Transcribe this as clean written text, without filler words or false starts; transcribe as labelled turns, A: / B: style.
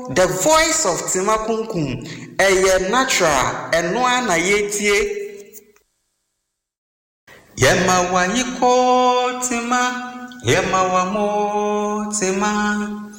A: the voice of Tima Kunkum eye natural eno ana yetie Yema wa yiko Tima Yema wa mo Tima